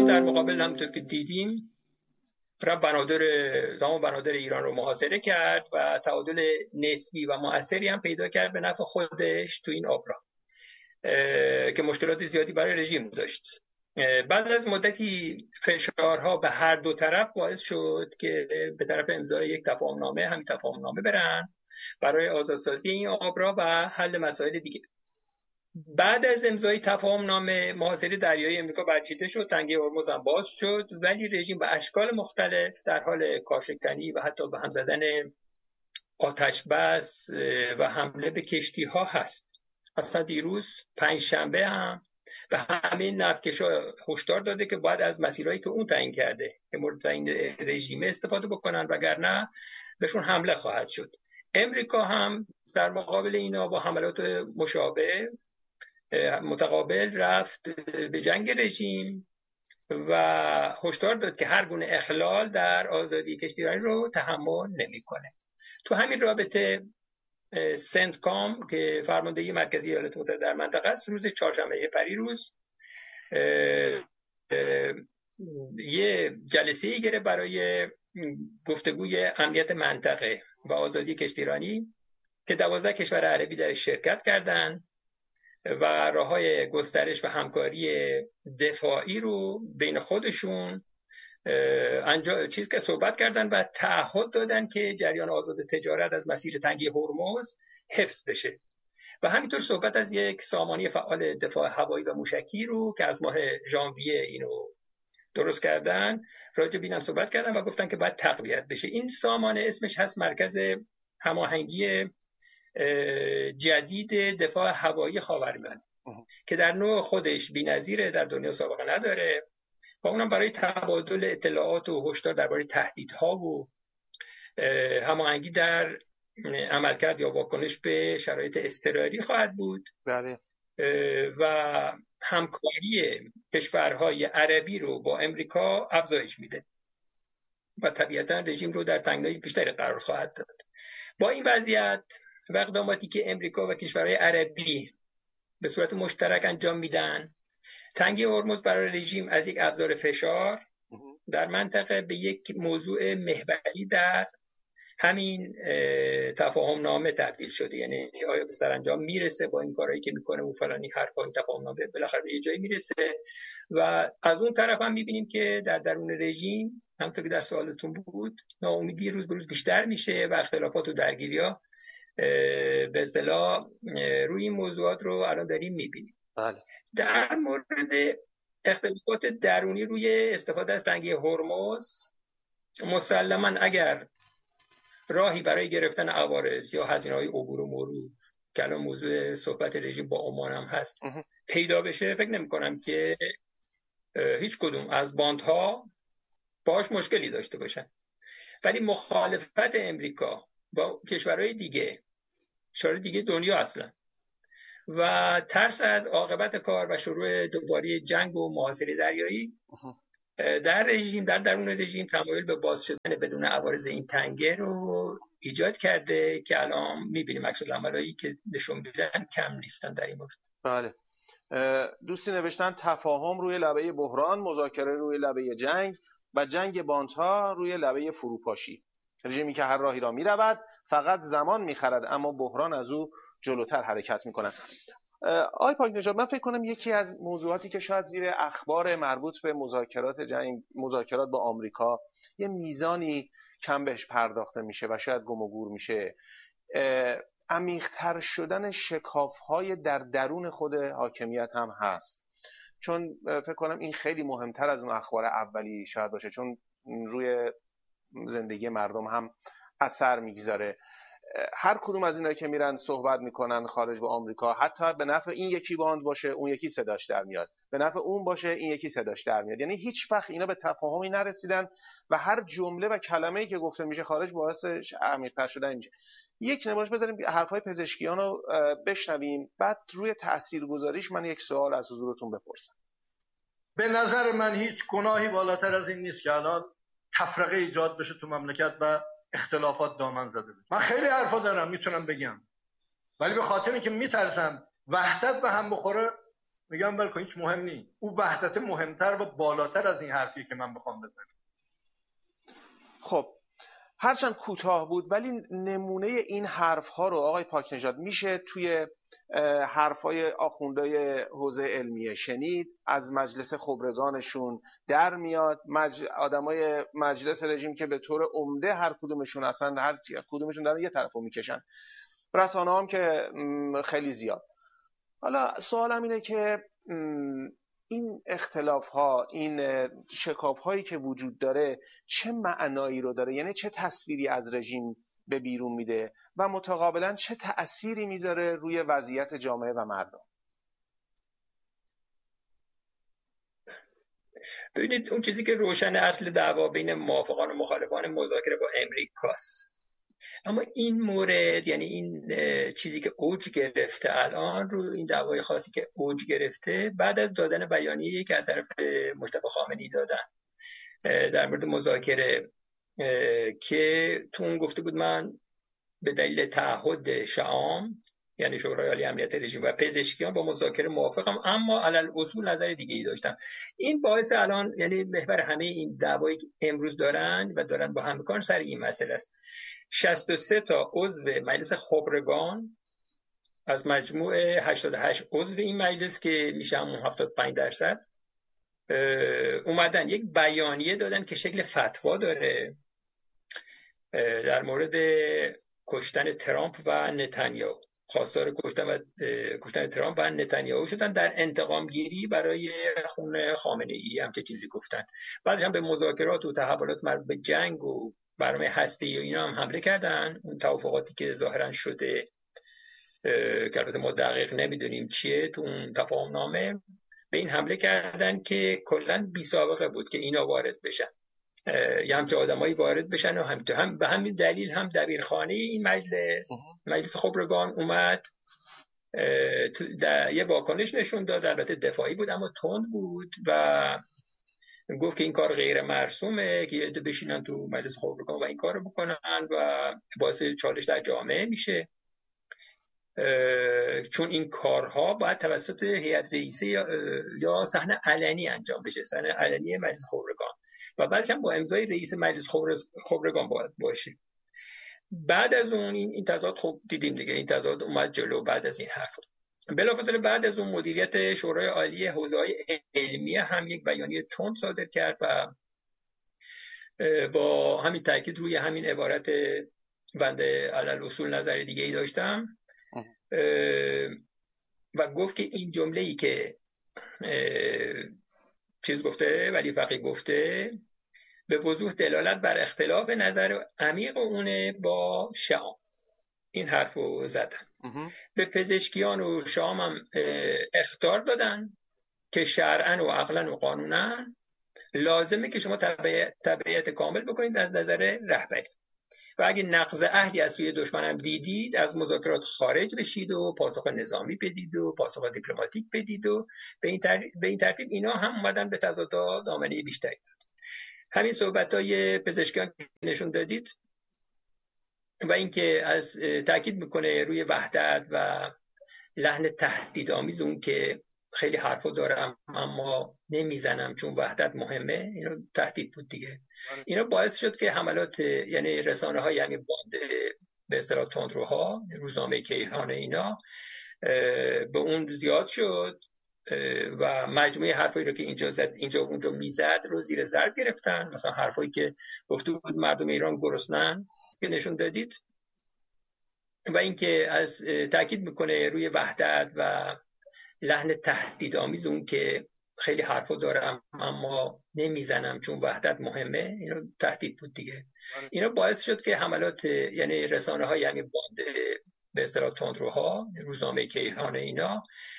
در مقابل همونطور که دیدیم تمام بنادر ایران رو محاصره کرد و تعادل نسبی و مؤثری هم پیدا کرد به نفع خودش تو این آبراه که مشکلات زیادی برای رژیم داشت. بعد از مدتی فشارها به هر دو طرف باعث شد که به طرف امضای یک همین تفاهمنامه برن برای آزادسازی این آبراه و حل مسائل دیگه. بعد از امضای تفاهمنامه محاصره دریایی امریکا برچیده شد، تنگه هرمز هم باز شد، ولی رژیم به اشکال مختلف در حال کارشکنی و حتی به هم زدن آتش بس و حمله به کشتی ها هست. اصلا دیروز پنجشنبه هم به همین نفتکشا هشدار داده که باید از مسیرهایی که اون تعیین کرده که مورد تعیین رژیم استفاده بکنن وگرنه بهشون حمله خواهد شد. امریکا هم در مقابل اینا با حملات مشابه متقابل رفت به جنگ رژیم و هشدار داد که هر گونه اخلال در آزادی کشتیرانی رو تحمل نمی‌کنه. تو همین رابطه سنتکام که فرماندهی مرکزی ایالات متحده در منطقه است روز چهارشنبه پریروز یه جلسه‌ای گرفت برای گفتگوی امنیت منطقه و آزادی کشتیرانی که 12 کشور عربی درش شرکت کردند و راه‌های گسترش و همکاری دفاعی رو بین خودشون که صحبت کردن و تعهد دادن که جریان آزاد تجارت از مسیر تنگی هرمز حفظ بشه و همینطور صحبت از یک سامانه فعال دفاع هوایی و موشکی رو که از ماه ژانویه اینو درست کردن راجع به اینم صحبت کردن و گفتن که باید تقویت بشه. این سامانه اسمش هست مرکز هماهنگی جدید دفاع هوایی خاورمیانه که در نوع خودش بی‌نظیره، در دنیا سابقه نداره و اونم برای تبادل اطلاعات و هشدار درباره تهدیدها و هماهنگی در عملکرد یا واکنش به شرایط اضطراری خواهد بود. بله. و همکاری کشورهای عربی رو با امریکا افزایش میده و طبیعتا رژیم رو در تنگنای بیشتری قرار خواهد داد. با این وضعیت و اقداماتی که امریکا و کشورهای عربی به صورت مشترک انجام میدن، تنگی هرمز برای رژیم از یک ابزار فشار در منطقه به یک موضوع محوری در همین تفاهم نامه تبدیل شده. یعنی آیا به سرانجام میرسه با این کارهایی که میکنه و فلانی حرفا، این تفاهم نامه بالاخره به یه جایی میرسه. و از اون طرف هم میبینیم که در درون رژیم همونطور که در سوالتون بود ناامیدی روز به روز بیشتر میشه و اختلافات و درگیری‌ها به اصطلاح روی این موضوعات رو الان داریم میبینیم. بله. در مورد اختلافات درونی روی استفاده از تنگی هرمز، مسلماً اگر راهی برای گرفتن عوارض یا هزینه‌های عبور و مرور که الان موضوع صحبت رژیم با عمان هم هست پیدا بشه، فکر نمی‌کنم که هیچ کدوم از باندها باهاش مشکلی داشته باشن. ولی مخالفت امریکا با کشورهای دیگه دنیا اصلا و ترس از عاقبت کار و شروع دوباره جنگ و محاصره دریایی در درون رژیم تمایل به باز شدن بدون عوارض این تنگه رو ایجاد کرده که الان می‌بینیم عکس العملایی که نشون میدن کم نیستن در این مورد. بله. دوستی نوشتن تفاهم روی لبه بحران، مذاکره روی لبه جنگ و جنگ باندها روی لبه فروپاشی. رژیمی که هر راهی را می‌رود فقط زمان می‌خرد اما بحران از او جلوتر حرکت می‌کند. آقای پاکنژاد، من فکر کنم یکی از موضوعاتی که شاید زیر اخبار مربوط به مذاکرات با آمریکا یه میزانی کم بهش پرداخته میشه و شاید گم و گور میشه، عمیق‌تر شدن شکاف‌های در درون خود حاکمیت هم هست. چون فکر کنم این خیلی مهمتر از اون اخبار اولی شاید باشه، چون روی زندگی مردم هم اثر میگذاره. هر کدوم از اینا که میرن صحبت میکنن خارج با آمریکا، حتی به نفع این یکی باند باشه اون یکی صداش در میاد، به نفع اون باشه این یکی صداش در میاد. یعنی هیچ وقت اینا به تفاهمی نرسیدن و هر جمله و کلمه‌ای که گفته میشه خارج باعث عمیق‌تر شدن میشه. یک نمایش بذاریم حرفای پزشکیان رو بشنویم، بعد روی تاثیرگذاریش من یک سوال از حضورتون بپرسم. به نظر من هیچ گناهی بالاتر از این نیست که الان تفرقه ایجاد بشه تو مملکت و اختلافات دامن زده بشه. من خیلی حرفا دارم میتونم بگم، ولی به خاطر اینکه میترسم وحدت به هم بخوره میگم بلکه هیچ مهم نیست، او وحدت مهمتر و بالاتر از این حرفی که من بخوام بزنم. خب هرچند کوتاه بود ولی نمونه این حرف ها رو آقای پاکنژاد میشه توی حرفای آخوندهای حوزه علمیه شنید، از مجلس خبرگانشون در میاد، آدمای مجلس رژیم که به طور عمده هر کدومشون اصلا هر کدومشون دارن یه طرفو میکشن، رسانه هم که خیلی زیاد. حالا سوالم اینه که این اختلاف ها، این شکاف هایی که وجود داره چه معنایی رو داره؟ یعنی چه تصویری از رژیم به بیرون میده و متقابلا چه تأثیری میذاره روی وضعیت جامعه و مردم؟ ببینید اون چیزی که روشن اصل دعوا بین موافقان و مخالفان مذاکره با امریکاست. اما این مورد، یعنی این چیزی که اوج گرفته الان، رو این دعوای خاصی که اوج گرفته بعد از دادن بیانیه‌ای که از طرف مصطفی خامنه‌ای دادن در مورد مذاکره، که تو اون گفته بود من به دلیل تعهد شعام یعنی شورای عالی امنیت رژیم و پزشکیان با مذاکره موافقم، اما علل اصول نظر دیگه ای داشتم. این باعث الان یعنی محور همه این دعوایی که امروز دارن و دارن با هم میکنن سر این مسئله است. 63 تا عضو مجلس خبرگان از مجموع 88 عضو این مجلس که میشه همون 75%، اومدن یک بیانیه دادن که شکل فتوا داره در مورد کشتن ترامپ و نتانیاهو. خواستار کشتن ترامپ و نتانیاهو شدن در انتقام گیری برای خون خامنه‌ای، هم که چیزی گفتن. بعدش هم به مذاکرات و تحولات مربوط به جنگ و برنامه هسته‌ای و اینا هم حمله کردن. اون توافقاتی که ظاهرا شده که البته ما دقیق نمیدونیم چیه تو اون تفاهم نامه، به این حمله کردن که کلا بی سابقه بود که اینا وارد بشن، یه همچه آدمایی وارد بشن و هم به همین دلیل هم دبیرخانه این مجلس خبرگان اومد یه واکنش نشون داد، البته دفاعی بود اما تند بود و گفت که این کار غیر مرسومه که یه بشینن تو مجلس خبرگان و این کار رو بکنن و باعث چالش در جامعه میشه، چون این کارها باید توسط هیئت رئیسه یا صحنه علنی انجام بشه، صحنه علنی مجلس خبرگان، و بعدش هم با امضای رئیس مجلس خبرگان باید باشه. بعد از اون این تضاد خب دیدیم دیگه، این تضاد اومد جلو. بعد از این حرف بلافاصله بعد از اون مدیریت شورای عالی حوزه‌های علمیه هم یک بیانیه تند صادر کرد و با همین تاکید روی همین عبارت بنده علل اصول نظر دیگه ای داشتم و گفت که این جمله‌ای که چیز گفته ولی فقیه گفته به وضوح دلالت بر اختلاف نظر عمیق اونه با شام. این حرف رو زدن. به پزشکیان و شام هم اخطار دادن که شرعاً و عقلاً و قانوناً لازمه که شما تبعیت کامل بکنید از نظر رهبری و اگه نقض عهدی از سوی دشمن هم دیدید از مذاکرات خارج بشید و پاسخ نظامی بدید و پاسخ دیپلماتیک بدید و به این ترتیب اینا هم اومدن به تضادات دامنه بیشتری داد. همین صحبت‌های پزشکیان نشون دادید و اینکه از تاکید میکنه روی وحدت و لحن تهدیدآمیز اون که خیلی حرفا دارم اما نمیزنم چون وحدت مهمه، اینو تهدید بود دیگه. اینا باعث شد که حملات یعنی رسانه‌های همین باند به اصطلاح تندروها، روزنامه کیهان اینا به اون زیاد شد و مجموعه حرفایی رو که اینجا اونجا میزد رو زیر ضرب گرفتن. مثلا حرفایی که گفته بود مردم ایران گرسنن که نشون دادید و اینکه از تاکید میکنه روی وحدت و لحن تهدیدآمیز اون که خیلی حرفا دارم اما نمیزنم چون وحدت مهمه، اینو تهدید بود دیگه. اینا باعث شد که حملات یعنی رسانه‌های همین باند به اصطلاح تندروها، روزنامه کیهان اینا